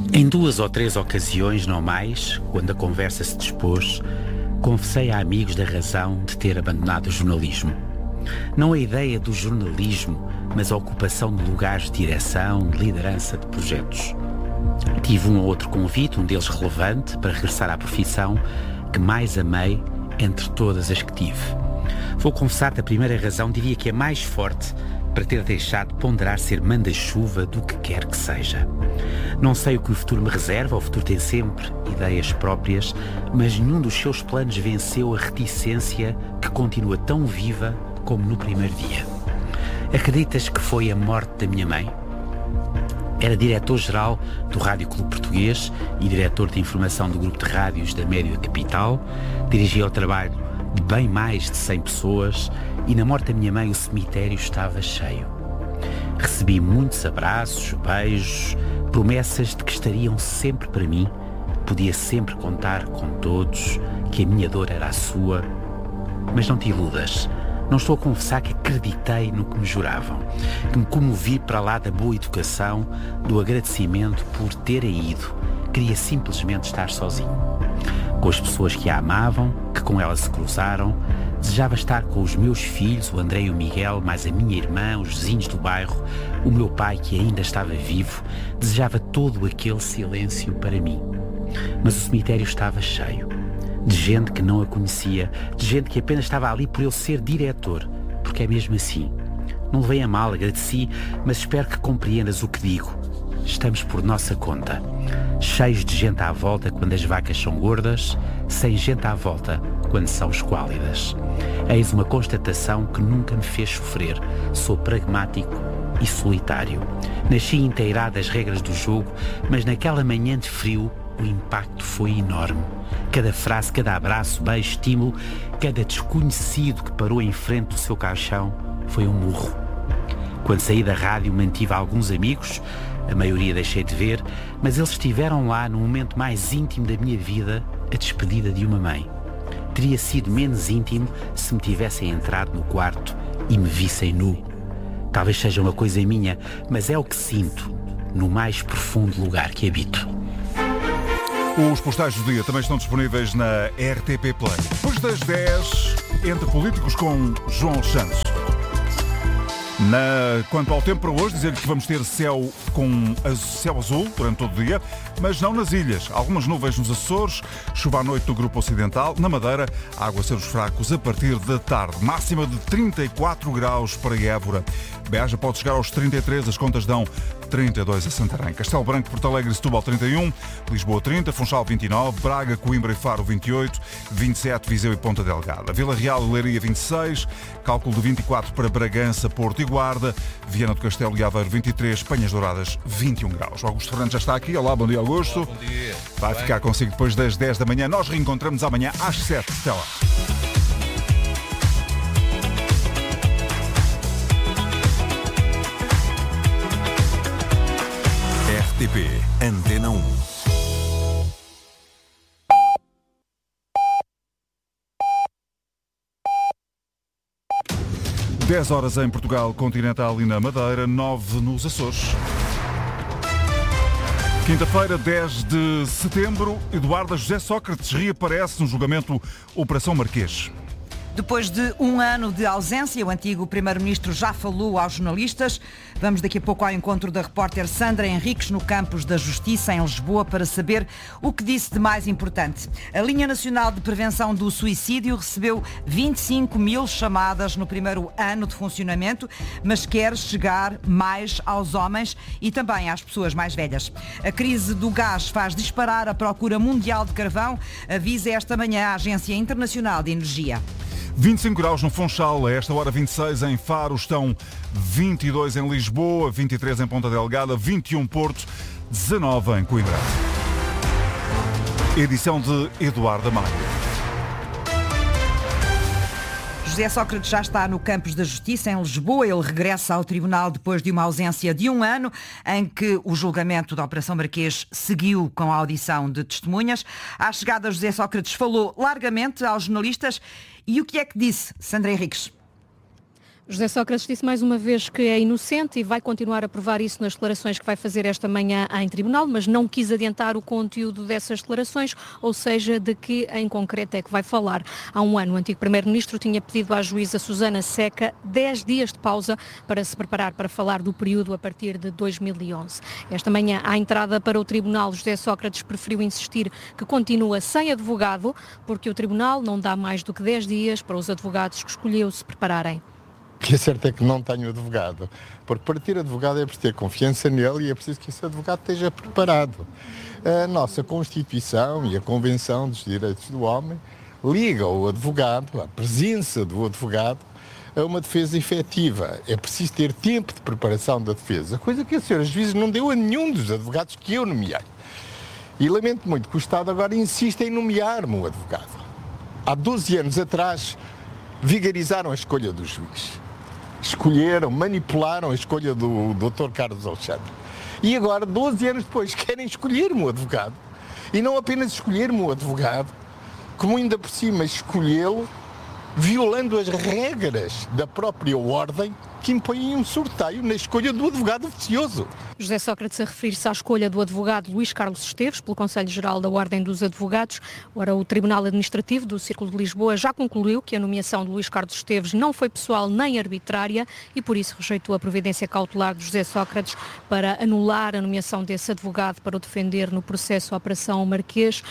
Em 2 ou 3 ocasiões, não mais, quando a conversa se dispôs, confessei a amigos da razão de ter abandonado o jornalismo. Não a ideia do jornalismo, mas a ocupação de lugares de direção, de liderança de projetos. Tive um ou outro convite, um deles relevante, para regressar à profissão que mais amei entre todas as que tive. Vou confessar-te a primeira razão, diria que é mais forte, para ter deixado de ponderar ser manda-chuva do que quer que seja. Não sei o que o futuro me reserva, o futuro tem sempre ideias próprias, mas nenhum dos seus planos venceu a reticência que continua tão viva como no primeiro dia. Acreditas que foi a morte da minha mãe? Era diretor-geral do Rádio Clube Português e diretor de informação do grupo de rádios da Média Capital, dirigia o trabalho de bem mais de 100 pessoas e na morte da minha mãe o cemitério estava cheio. Recebi muitos abraços, beijos, promessas de que estariam sempre para mim, podia sempre contar com todos, que a minha dor era a sua. Mas não te iludas, não estou a confessar que acreditei no que me juravam, que me comovi para lá da boa educação, do agradecimento por terem ido. Queria simplesmente estar sozinho, com as pessoas que a amavam, que com ela se cruzaram. Desejava estar com os meus filhos, o André e o Miguel, mais a minha irmã, os vizinhos do bairro, o meu pai que ainda estava vivo. Desejava todo aquele silêncio para mim. Mas o cemitério estava cheio, de gente que não a conhecia, de gente que apenas estava ali por eu ser diretor, porque é mesmo assim. Não levei a mal, agradeci, mas espero que compreendas o que digo. Estamos por nossa conta, cheios de gente à volta quando as vacas são gordas, sem gente à volta quando são esquálidas. Eis uma constatação que nunca me fez sofrer. Sou pragmático e solitário. Nasci inteirado das regras do jogo, mas naquela manhã de frio o impacto foi enorme. Cada frase, cada abraço, beijo, estímulo, cada desconhecido que parou em frente do seu caixão foi um murro. Quando saí da rádio mantive alguns amigos, a maioria deixei de ver, mas eles estiveram lá no momento mais íntimo da minha vida, a despedida de uma mãe. Teria sido menos íntimo se me tivessem entrado no quarto e me vissem nu. Talvez seja uma coisa minha, mas é o que sinto no mais profundo lugar que habito. Os postais do dia também estão disponíveis na RTP Play. Depois das 10, Entre Políticos com João Alexandre. Quanto ao tempo para hoje, dizer-lhe que vamos ter céu azul durante todo o dia, mas não nas ilhas. Algumas nuvens nos Açores, chuva à noite no Grupo Ocidental. Na Madeira, aguaceiros fracos a partir da tarde. Máxima de 34 graus para Évora. Beja pode chegar aos 33, as contas dão 32 a Santarém. Castelo Branco, Porto Alegre e Setúbal 31, Lisboa 30, Funchal 29, Braga, Coimbra e Faro 28, 27 Viseu e Ponta Delgada. Vila Real e Leiria 26, cálculo de 24 para Bragança, Porto e Guarda, Viana do Castelo e Aveiro 23, Penhas Douradas 21 graus. O Augusto Fernandes já está aqui. Olá, bom dia, Augusto. Olá, bom dia. Vai ficar consigo depois das 10 da manhã. Nós reencontramos amanhã às 7. Até lá. RTP Antena 1. Dez horas em Portugal Continental e na Madeira, 9 nos Açores. Quinta-feira, 10 de setembro, Eduarda José Sócrates reaparece no julgamento Operação Marquês. Depois de um ano de ausência, o antigo primeiro-ministro já falou aos jornalistas. Vamos daqui a pouco ao encontro da repórter Sandra Henriques no campus da Justiça, em Lisboa, para saber o que disse de mais importante. A Linha Nacional de Prevenção do Suicídio recebeu 25 mil chamadas no primeiro ano de funcionamento, mas quer chegar mais aos homens e também às pessoas mais velhas. A crise do gás faz disparar a procura mundial de carvão, avisa esta manhã a Agência Internacional de Energia. 25 graus no Funchal, a esta hora 26 em Faro, estão 22 em Lisboa, 23 em Ponta Delgada, 21 Porto, 19 em Coimbra. Edição de Eduardo Maia. José Sócrates já está no campus da Justiça, em Lisboa. Ele regressa ao tribunal depois de uma ausência de um ano, em que o julgamento da Operação Marquês seguiu com a audição de testemunhas. À chegada, José Sócrates falou largamente aos jornalistas. E o que é que disse, Sandra Henriques? José Sócrates disse mais uma vez que é inocente e vai continuar a provar isso nas declarações que vai fazer esta manhã em tribunal, mas não quis adiantar o conteúdo dessas declarações, ou seja, de que em concreto é que vai falar. Há um ano, o antigo primeiro-ministro tinha pedido à juíza Susana Seca 10 dias de pausa para se preparar para falar do período a partir de 2011. Esta manhã, à entrada para o tribunal, José Sócrates preferiu insistir que continua sem advogado, porque o tribunal não dá mais do que 10 dias para os advogados que escolheu se prepararem. O que é certo é que não tenho advogado, porque para ter advogado é preciso ter confiança nele e é preciso que esse advogado esteja preparado. A nossa Constituição e a Convenção dos Direitos do Homem liga o advogado, a presença do advogado, a uma defesa efetiva. É preciso ter tempo de preparação da defesa, coisa que a senhora juíza não deu a nenhum dos advogados que eu nomeei. E lamento muito que o Estado agora insista em nomear-me um advogado. Há 12 anos atrás, vigarizaram a escolha do juiz. Escolheram, manipularam a escolha do Dr. Carlos Alexandre. E agora, 12 anos depois, querem escolher-me um advogado. E não apenas escolher-me um advogado, como ainda por cima escolhê-lo violando as regras da própria ordem que impõem um sorteio na escolha do advogado oficioso. José Sócrates a referir-se à escolha do advogado Luís Carlos Esteves pelo Conselho Geral da Ordem dos Advogados. Ora, o Tribunal Administrativo do Círculo de Lisboa já concluiu que a nomeação de Luís Carlos Esteves não foi pessoal nem arbitrária e por isso rejeitou a providência cautelar de José Sócrates para anular a nomeação desse advogado para o defender no processo Operação Marquês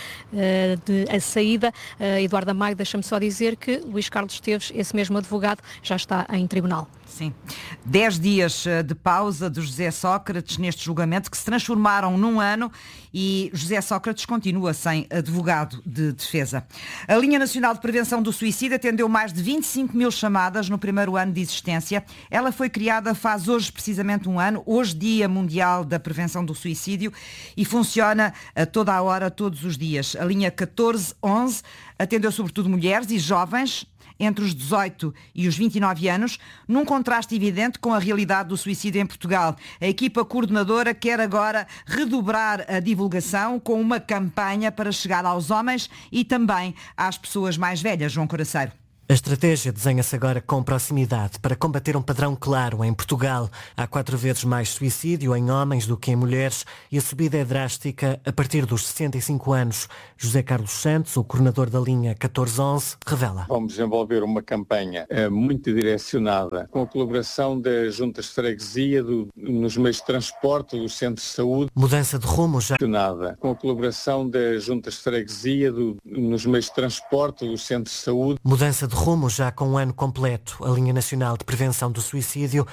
de a saída. Eduardo Amado, deixa-me só dizer que Luís Carlos Esteves, esse mesmo advogado, já está em tribunal. Sim. 10 dias de pausa de José Sócrates neste julgamento que se transformaram num ano e José Sócrates continua sem advogado de defesa. A Linha Nacional de Prevenção do Suicídio atendeu mais de 25 mil chamadas no primeiro ano de existência. Ela foi criada faz hoje precisamente um ano, hoje Dia Mundial da Prevenção do Suicídio e funciona a toda a hora, todos os dias. A linha 1411 atendeu sobretudo mulheres e jovens entre os 18 e os 29 anos, num contraste evidente com a realidade do suicídio em Portugal. A equipa coordenadora quer agora redobrar a divulgação com uma campanha para chegar aos homens e também às pessoas mais velhas. João Coraceiro. A estratégia desenha-se agora com proximidade para combater um padrão claro. Em Portugal há 4 vezes mais suicídio em homens do que em mulheres e a subida é drástica a partir dos 65 anos. José Carlos Santos, o coordenador da linha 1411, revela. Vamos desenvolver uma campanha muito direcionada com a colaboração das juntas de freguesia, nos meios de transporte, dos centros de saúde. Mudança de rumo já. Com a colaboração das juntas de freguesia, nos meios de transporte, dos centros de saúde. Mudança de rumo já com um ano completo. A Linha Nacional de Prevenção do Suicídio